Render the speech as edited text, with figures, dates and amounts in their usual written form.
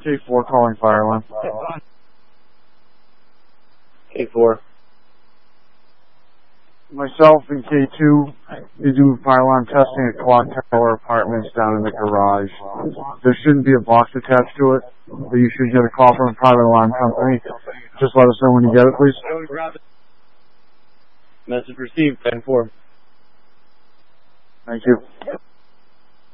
K4 calling fire alarm. K4. Myself and K2, we do fire alarm testing at Clock Tower Apartments down in the garage. There shouldn't be a box attached to it, but you should get a call from a private alarm company. Just let us know when you get it, please. Message received, 10-4. Thank you.